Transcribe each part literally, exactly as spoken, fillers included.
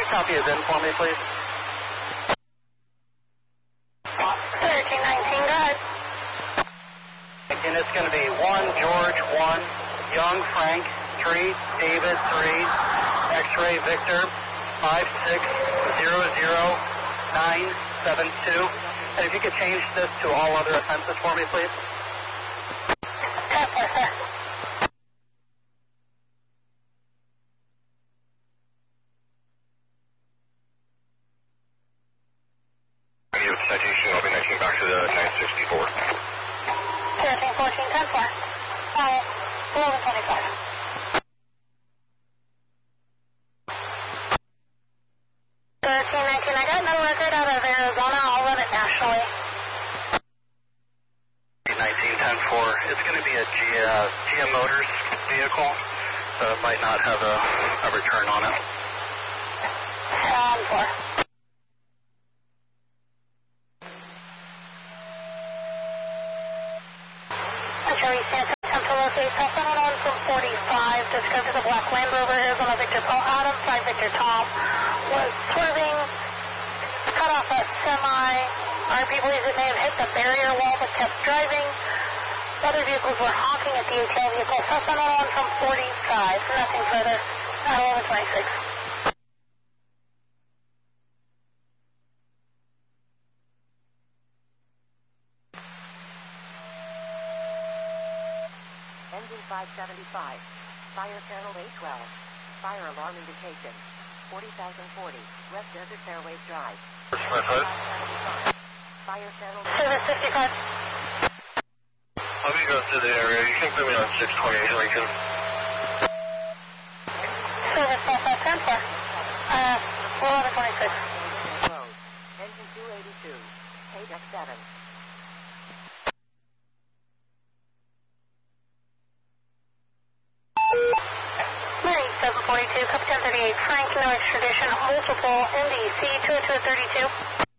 copy his in for me, please? thirteen nineteen, go ahead. And it's going to be one, George, one, Young, Frank, three, David, three, X-ray, Victor, five six zero zero nine seven two. And if you could change this to all other offenses for me, please. Yes, sir, sir. Citation, I'll be nineteen back to the nine sixty-four. thirteen fourteen ten four. Uh, eleven twenty-five. thirteen nineteen, I got no record out of Arizona. I'll run it nationally. nineteen ten four. It's going to be a G, uh, G M Motors vehicle, so it might not have a, a return on it. ten four. Cherry Santa, attempt to locate Tesla one from forty-five, described as a black Land Rover, Arizona Victor Paul Adam, five Victor Tom, was swerving, cut off a semi. Our people believes it may have hit the barrier wall but kept driving. Other vehicles were honking at the A T L vehicle. Tesla one from forty-five, nothing further, at eleven twenty-six. Engine five seventy-five, fire channel A twelve, fire alarm indication, forty thousand forty, West Desert Fairways Drive. five seventy-five, fire channel... Service fifty-five. Let me go through the area. You can put me on six twenty-eight Lincoln. Service five five ten four, uh, eleven twenty-six. Road, engine two eighty-two, Paydeck seven. Marine seven forty-two, Cup ten thirty-eight, Frank, no extradition, multiple, N D C two oh two thirty-two.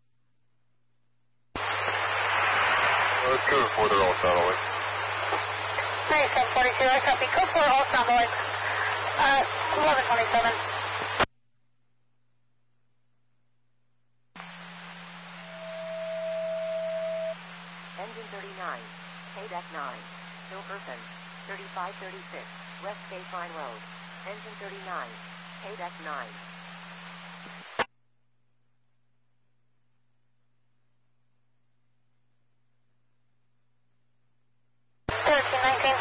Let's go before they're all satellite. Marine seven forty-two, I copy, code four, all satellite, uh, eleven twenty-seven. Engine thirty-nine, Paydeck nine, no person, thirty-five thirty-six, West Baseline Road, engine thirty-nine, Paydeck nine. thirteen nineteen.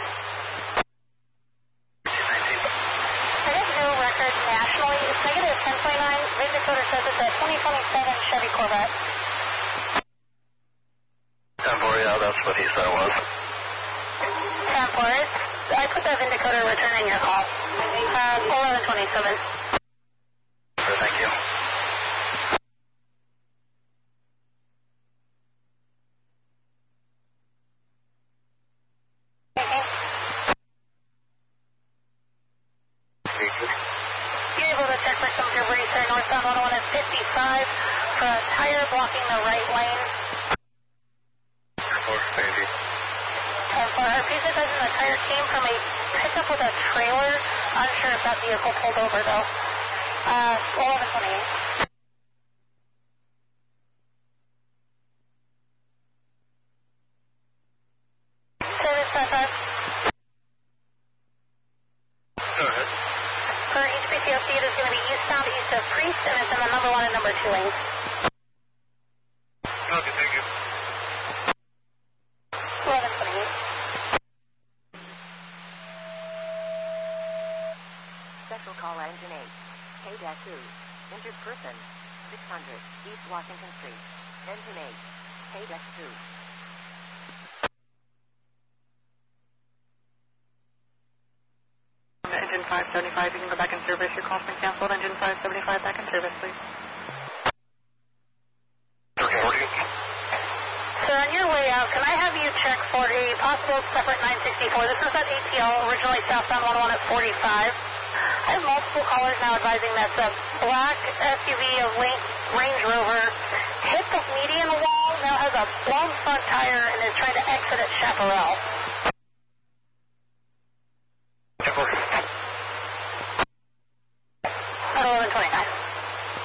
I got no record nationally. It's negative ten twenty-nine. Vid Dakota says it's a twenty twenty-seven Chevy Corvette. ten four, yeah, that's what he said it was. ten four. I put that Vid Dakota returning your call. Uh, eleven twenty-seven. Sure, thank you. You're able to check for some debris, sir, northbound one oh one at fifty-five for a tire blocking the right lane. Thank you. And for our piece of advising, the tire came from a pickup with a trailer. Unsure if that vehicle pulled over, though. Uh, eleven twenty-eight. Service five five. Go ahead. For H P C O C, it is going to be eastbound east of Priest, and it's in the number one and number two lanes. Okay, thank you. eleven twenty-eight. Special call engine eight, Paydeck two, injured person, six hundred, East Washington Street, engine eight, Paydeck two. Engine five seventy-five, you can go back in service. Your call's been canceled. Engine five seventy-five, back in service, please. thirteen forty. So on your way out, can I have you check for a possible separate nine sixty-four? This is at A T L, originally southbound one oh one at forty-five. I have multiple callers now advising that the black S U V of Range Rover hit the median wall, now has a blown front tire, and is trying to exit at Chaparral.